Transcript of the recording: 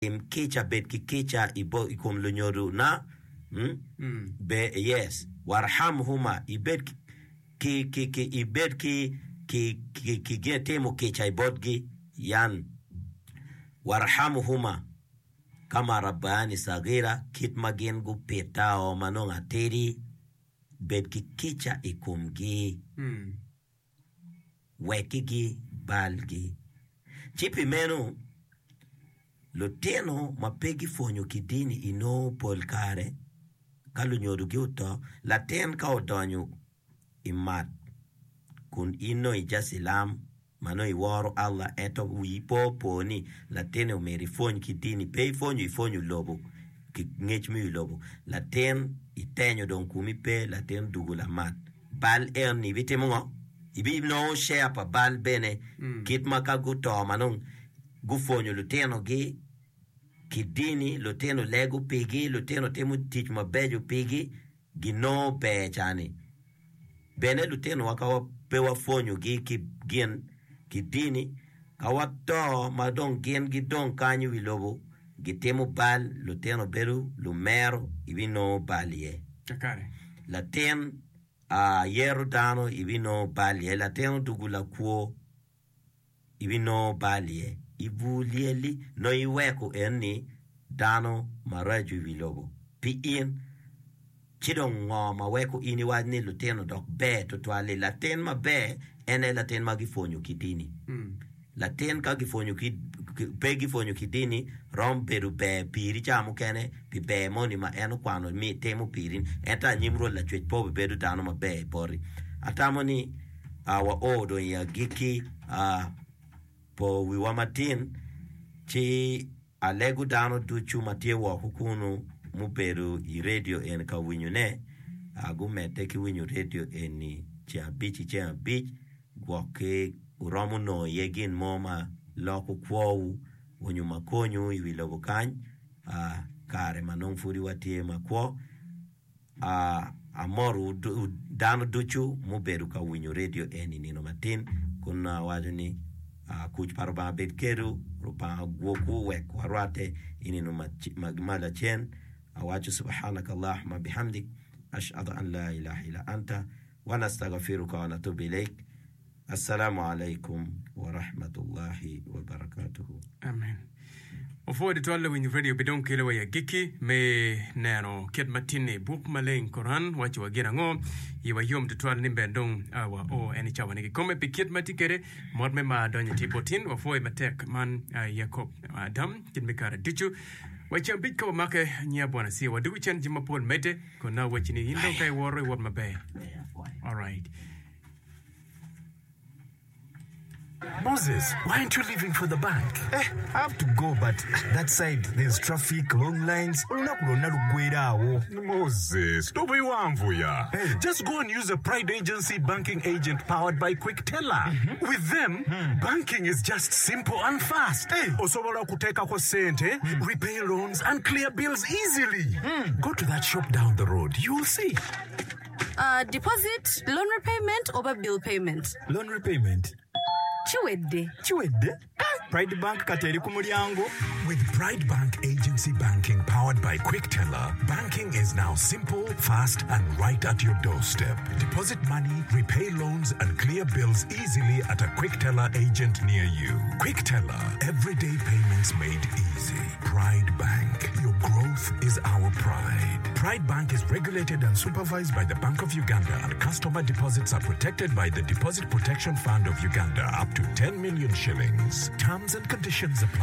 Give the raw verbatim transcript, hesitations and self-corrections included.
im kicha bet ki kicha ibo ikum lunyoru na hmm? mm. be yes warhamhuma ibet ki ki ki ibet ki ki ki ki getemo kicha ibodgi yan warhamhuma kama rabbani sagira kitmagen gu petao manonga teri bet ki kicha ikumgi mm. wekigi balgi chipi menu loteno mapegi fonyo kidini ino polkare kalu nyodu giuto laten ka odonyo imat kun ino ijasilam mano iworo Allah eto wipo poni laten umeri fonyo kidini pe fonyo ifonyo lobo ki ngech mi lobo laten itenyo don kumi pe laten dugula mat bal erni vitemongo ibi no share pa bal bene mm. kit makaguto manon gufonyo luteno gi kidini luteno lego pigi luteno temu teach mabejo pigi gino be chani bene luteno wakawa pewa fonyo gi ki gien kidini kawato madon gien gidon kanyu wilobo gitemu bal luteno beru lumero ibino balie akare laten a uh, yero dano ibino balie lateno dugula kuo ibino balie ibulieli no iweko eni dano maraju vilobo pi in chidongo maweko ini wadni luteno dok be to twale laten ma be ene laten ma gifonyo kidini mm. laten ka gifonyo kid pe gifonyo kidini rom beru be piri chamu kene pi be moni ma eno kwano mi temu pirin eta nyimro la chwech po bedu dano ma be pori atamoni awa odo ya giki a uh, po wiwa matin chi alegu dano duchu matie wa hukunu muperu i radio en ka winyu ne agu mete ki winyu radio eni chia bichi chia bich gwoke uromu no yegin moma loko kwou winyu makonyu iwi lobo kany uh, kare manong furi watie makwo uh, amoru du, dano duchu muperu ka winyu radio eni nino matin kuna wajuni Uh, kuch paroba bet keru rupa gwoku wek warate ininu magmala chen awachu subhanaka allahumma bihamdik ashhadu an la ilaha illa anta wa nastaghfiruka wa natubu ilaik. Assalamu alaikum wa rahmatullahi wa barakatuh. Amen. Ofo de tolle win radio bidon kele wa giki me nano ket matine book malen Quran wachi wa girango iwa yom de tolle nimbe ndong awa o eni chawa ngi komme piket matikere modme ma donye tipotin wa fo matek man Yakob Adam kin me kara dichu wachi ambit ko make nya bona si wa du chen jima pol mete ko na wachi ni indo kai woro wot mabe. All right. Moses, why aren't you leaving for the bank? Eh, I have to go, but that side, there's traffic, long lines. Moses, don't be wamvuya. Hey. Just go and use a Pride Agency banking agent powered by Quick Teller. Mm-hmm. With them, mm. banking is just simple and fast. Hey. Osobora kuteka kwa sente, mm. repay loans, and clear bills easily. Mm. Go to that shop down the road. You'll see. Uh, deposit, loan repayment, or bill payment? Loan repayment. Chiwedde. Chiwedde? Pride Bank kateri kumulyango. With Pride Bank Agency Banking powered by Quick Teller, banking is now simple, fast, and right at your doorstep. Deposit money, repay loans, and clear bills easily at a Quick Teller agent near you. Quick Teller, everyday payments made easy. Pride Bank, your growth is our pride. Pride Bank is regulated and supervised by the Bank of Uganda, and customer deposits are protected by the Deposit Protection Fund of Uganda up to ten million shillings. Terms and conditions apply.